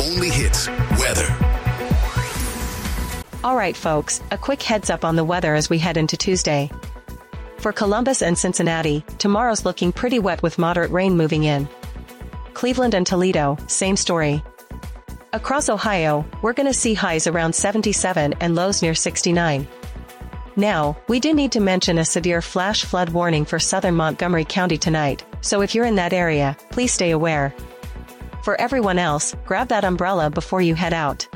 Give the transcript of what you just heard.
only hits weather. All right, folks, a quick heads up on the weather as we head into Tuesday. For Columbus and Cincinnati, tomorrow's looking pretty wet with moderate rain moving in. Cleveland and Toledo, same story. Across Ohio, we're gonna see highs around 77 and lows near 69. Now, we do need to mention a severe flash flood warning for southern Montgomery County tonight, so if you're in that area, please stay aware. For everyone else, grab that umbrella before you head out.